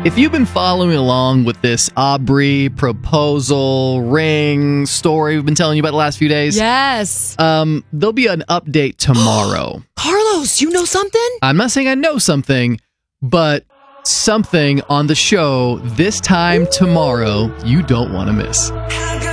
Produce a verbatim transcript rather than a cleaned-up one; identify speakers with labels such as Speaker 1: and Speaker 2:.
Speaker 1: If you've been following along with this Aubrey proposal ring story we've been telling you about the last few days,
Speaker 2: Yes.
Speaker 1: um, there'll be an update tomorrow.
Speaker 2: Carlos, you know something?
Speaker 1: I'm not saying I know something, but something on the show this time tomorrow you don't want to miss.